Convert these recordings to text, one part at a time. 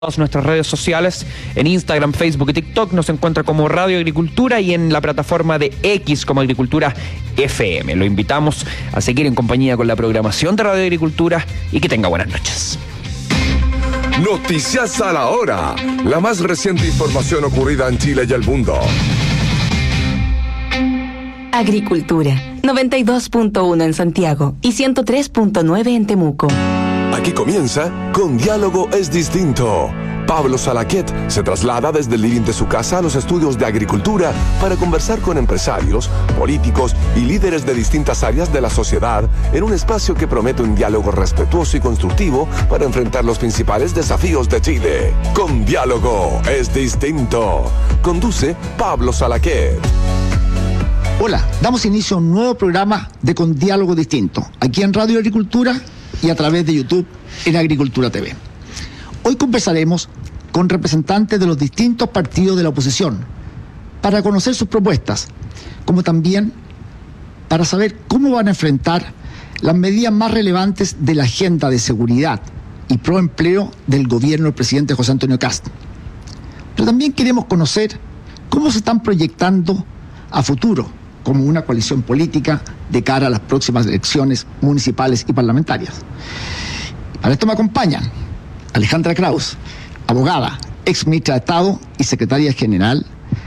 Todas nuestras redes sociales, en Instagram, Facebook y TikTok nos encuentra como Radio Agricultura y en la plataforma de X como Agricultura FM. Lo invitamos a seguir en compañía con la programación de Radio Agricultura y que tenga buenas noches. Noticias a la hora, la más reciente información ocurrida en Chile y el mundo. Agricultura, 92.1 en Santiago y 103.9 en Temuco. Aquí comienza Con Diálogo es Distinto. Pablo Salaquet se traslada desde el living de su casa a los estudios de agricultura para conversar con empresarios, políticos y líderes de distintas áreas de la sociedad en un espacio que promete un diálogo respetuoso y constructivo para enfrentar los principales desafíos de Chile. Con Diálogo es Distinto. Conduce Pablo Salaquet. Hola, damos inicio a un nuevo programa de Con Diálogo Distinto, aquí en Radio Agricultura y a través de YouTube en Agricultura TV. Hoy conversaremos con representantes de los distintos partidos de la oposición para conocer sus propuestas, como también para saber cómo van a enfrentar las medidas más relevantes de la agenda de seguridad y proempleo del gobierno del presidente José Antonio Kast. Pero también queremos conocer cómo se están proyectando a futuro como una coalición política de cara a las próximas elecciones municipales y parlamentarias. Para esto me acompañan Alejandra Kraus, abogada, ex ministra de Estado y secretaria general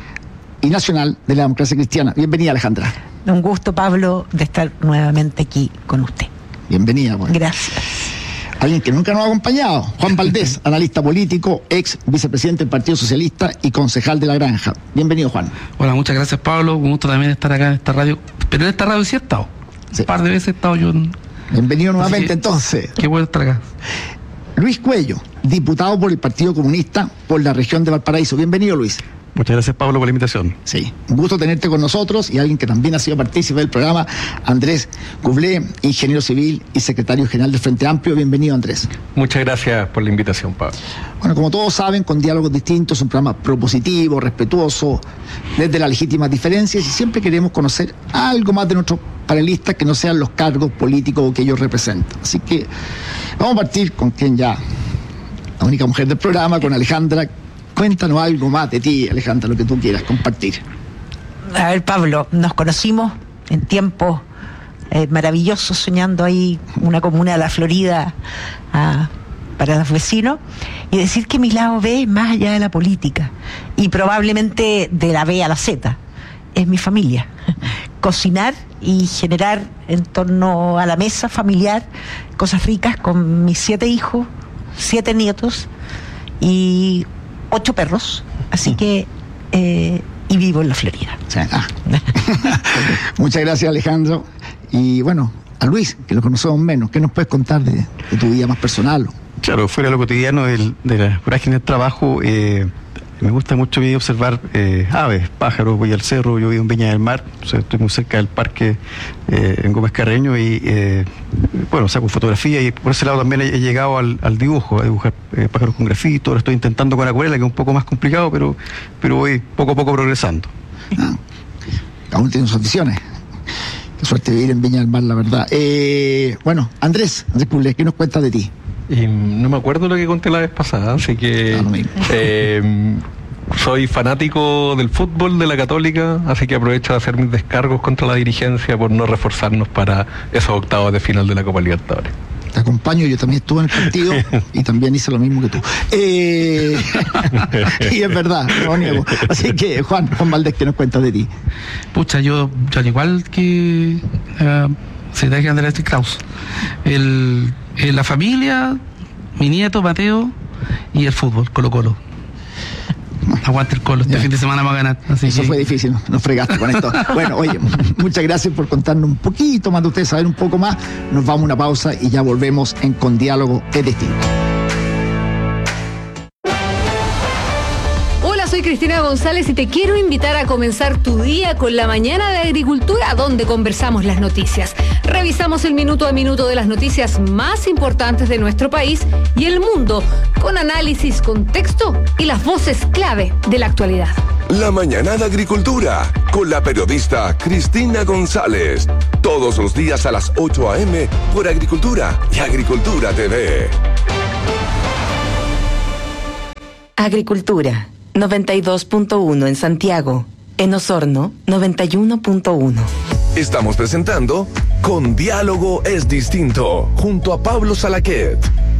y nacional de la Democracia Cristiana. Bienvenida, Alejandra. Un gusto, Pablo, de estar nuevamente aquí con usted. Bienvenida. Bueno. Gracias. Alguien que nunca nos ha acompañado, Juan Valdés, analista político, ex vicepresidente del Partido Socialista y concejal de La Granja. Bienvenido, Juan. Hola, muchas gracias, Pablo. Un gusto también estar acá en esta radio. Pero en esta radio sí he estado. Sí. Un par de veces he estado yo. Bienvenido nuevamente, entonces. Qué bueno estar acá. Luis Cuello, diputado por el Partido Comunista por la región de Valparaíso. Bienvenido, Luis. Muchas gracias, Pablo, por la invitación. Sí, un gusto tenerte con nosotros y alguien que también ha sido partícipe del programa, Andrés Gublé, ingeniero civil y secretario general del Frente Amplio. Bienvenido, Andrés. Muchas gracias por la invitación, Pablo. Bueno, como todos saben, Con Diálogos Distintos es un programa propositivo, respetuoso, desde las legítimas diferencias, y siempre queremos conocer algo más de nuestros panelistas que no sean los cargos políticos que ellos representan. Así que vamos a partir con quien ya, la única mujer del programa, con Alejandra. Cuéntanos algo más de ti, Alejandra, lo que tú quieras compartir. A ver, Pablo, nos conocimos en tiempos maravillosos, soñando ahí una comuna de la Florida para los vecinos, y decir que mi lado B es más allá de la política, y probablemente de la B a la Z, es mi familia. Cocinar y generar en torno a la mesa familiar cosas ricas con mis 7 hijos, 7 nietos y 8 perros, así que y vivo en la Florida. Muchas gracias, Alejandro. Y bueno, a Luis, que lo conocemos menos, ¿qué nos puedes contar de tu vida más personal? Claro, fuera de lo cotidiano de la vorágine del trabajo, me gusta mucho observar aves, pájaros. Voy al cerro, yo vivo en Viña del Mar, o sea, estoy muy cerca del parque en Gómez Carreño, y bueno, saco fotografía, y por ese lado también he llegado al dibujo, a dibujar pájaros con grafito. Ahora estoy intentando con acuarela, que es un poco más complicado, pero voy poco a poco progresando. Aún tienes sus aficiones. Qué suerte vivir en Viña del Mar, la verdad. Bueno, Andrés Pules, ¿qué nos cuentas de ti? No me acuerdo lo que conté la vez pasada, así que soy fanático del fútbol, de la Católica, así que aprovecho de hacer mis descargos contra la dirigencia por no reforzarnos para esos octavos de final de la Copa Libertadores. Te acompaño, yo también estuve en el partido y también hice lo mismo que tú. Y es verdad, no lo niego. Así que, Juan Valdés, ¿qué nos cuentas de ti? Pucha, yo al igual que secretario general de Kraus, la familia, mi nieto Mateo y el fútbol, Colo-Colo. Aguante el Colo, este fin de semana va a ganar. Eso fue difícil, nos fregaste con esto. Bueno, oye, muchas gracias por contarnos un poquito más de ustedes, saber un poco más. Nos vamos a una pausa y ya volvemos en Con Diálogo es Distinto. Soy Cristina González y te quiero invitar a comenzar tu día con la mañana de Agricultura, donde conversamos las noticias. Revisamos el minuto a minuto de las noticias más importantes de nuestro país y el mundo, con análisis, contexto y las voces clave de la actualidad. La mañana de Agricultura, con la periodista Cristina González. Todos los días a las 8 a.m. por Agricultura y Agricultura TV. Agricultura, 92.1 en Santiago. En Osorno, 91.1. Estamos presentando Con Diálogo es Distinto, junto a Pablo Salaquet.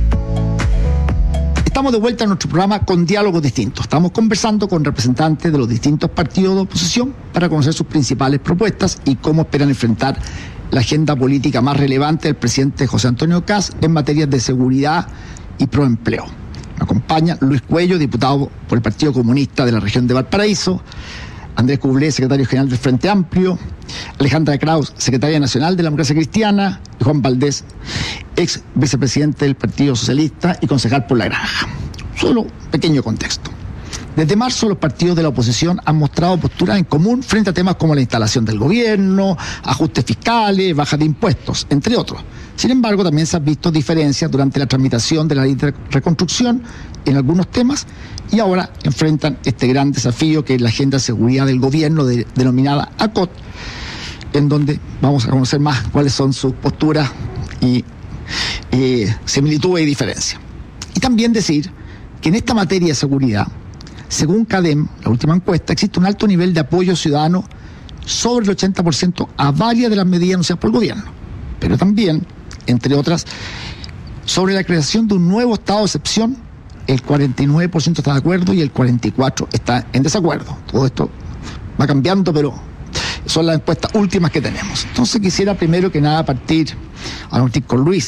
Estamos de vuelta en nuestro programa Con Diálogo Distinto. Estamos conversando con representantes de los distintos partidos de oposición para conocer sus principales propuestas y cómo esperan enfrentar la agenda política más relevante del presidente José Antonio Kast en materia de seguridad y proempleo. Me acompaña Luis Cuello, diputado por el Partido Comunista de la región de Valparaíso, Andrés Cublé, secretario general del Frente Amplio, Alejandra Kraus, secretaria nacional de la Democracia Cristiana, y Juan Valdés, ex vicepresidente del Partido Socialista y concejal por La Granja. Solo un pequeño contexto. Desde marzo, los partidos de la oposición han mostrado posturas en común frente a temas como la instalación del gobierno, ajustes fiscales, baja de impuestos, entre otros. Sin embargo, también se han visto diferencias durante la tramitación de la ley de reconstrucción en algunos temas y ahora enfrentan este gran desafío que es la agenda de seguridad del gobierno denominada ACOT, en donde vamos a conocer más cuáles son sus posturas y similitudes y diferencias. Y también decir que en esta materia de seguridad, según CADEM, la última encuesta, existe un alto nivel de apoyo ciudadano sobre el 80% a varias de las medidas anunciadas por el gobierno, pero también, entre otras, sobre la creación de un nuevo estado de excepción, el 49% está de acuerdo y el 44% está en desacuerdo. Todo esto va cambiando, pero son las encuestas últimas que tenemos. Entonces quisiera primero que nada partir con Luis,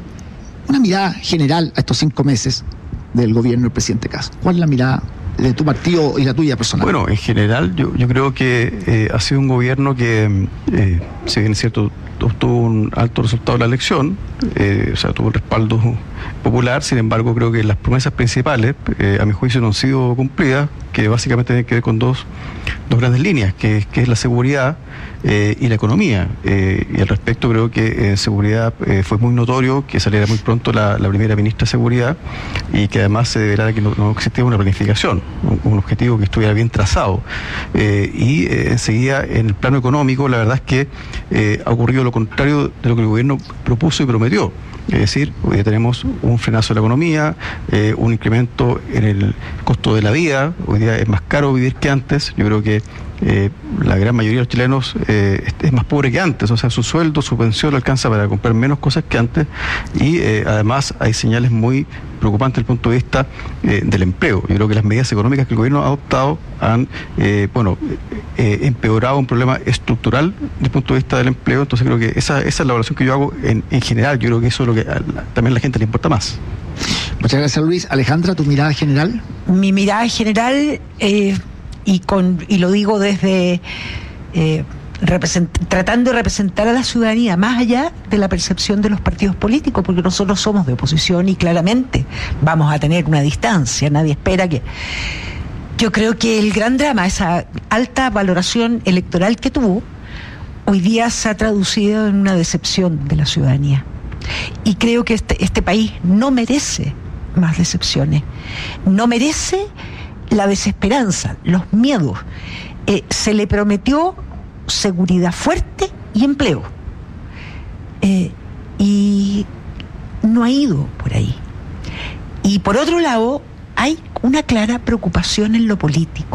una mirada general a estos 5 meses del gobierno del presidente Kast. ¿Cuál es la mirada de tu partido y la tuya personal? Bueno, en general yo creo que ha sido un gobierno que, si bien es cierto, obtuvo un alto resultado de la elección, o sea, tuvo el respaldo popular. Sin embargo, creo que las promesas principales, a mi juicio, no han sido cumplidas, que básicamente tienen que ver con dos grandes líneas, que es la seguridad y la economía. Y al respecto creo que en seguridad fue muy notorio que saliera muy pronto la primera ministra de Seguridad y que además se deberá que no existía una planificación, un objetivo que estuviera bien trazado. Y enseguida, en el plano económico, la verdad es que ha ocurrido lo contrario de lo que el gobierno propuso y prometió. Es decir, hoy tenemos un frenazo de la economía, un incremento en el costo de la vida. Hoy día es más caro vivir que antes. Yo creo que la gran mayoría de los chilenos es más pobre que antes. O sea, su sueldo, su pensión le alcanza para comprar menos cosas que antes. Y además hay señales muy preocupantes desde el punto de vista del empleo. Yo creo que las medidas económicas que el gobierno ha adoptado han empeorado un problema estructural desde el punto de vista del empleo. Entonces creo que esa es la evaluación que yo hago en general. Yo creo que eso es lo que también a la gente le importa más. Muchas gracias, Luis. Alejandra, ¿tu mirada general? Mi mirada general, y lo digo desde tratando de representar a la ciudadanía más allá de la percepción de los partidos políticos, porque nosotros somos de oposición y claramente vamos a tener una distancia. Nadie espera que... Yo creo que el gran drama, esa alta valoración electoral que tuvo, hoy día se ha traducido en una decepción de la ciudadanía. Y creo que este país no merece más decepciones, no merece la desesperanza, los miedos. Se le prometió seguridad fuerte y empleo, y no ha ido por ahí. Y por otro lado, hay una clara preocupación en lo político.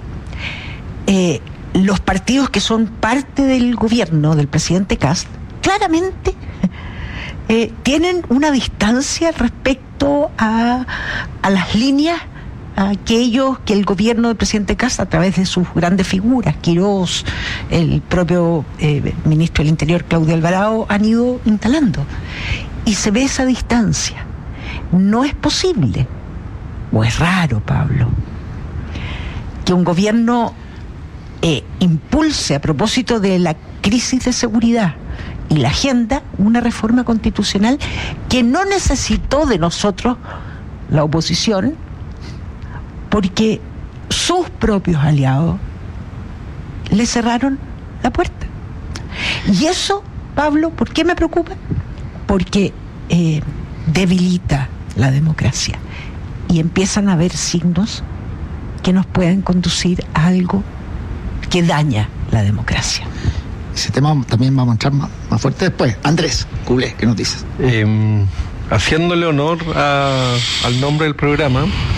Los partidos que son parte del gobierno del presidente Kast claramente tienen una distancia respecto a las líneas que el gobierno del presidente Kast, a través de sus grandes figuras, Quirós, el propio ministro del Interior, Claudio Alvarado, han ido instalando. Y se ve esa distancia. No es posible, o es raro, Pablo, que un gobierno impulse, a propósito de la crisis de seguridad y la agenda, una reforma constitucional que no necesitó de nosotros, la oposición, porque sus propios aliados le cerraron la puerta. Y eso, Pablo, ¿por qué me preocupa? Porque debilita la democracia y empiezan a haber signos que nos pueden conducir a algo que daña la democracia. Ese tema también vamos a entrar más fuerte después. Andrés Cublé, ¿qué nos dices? Haciéndole honor al nombre del programa,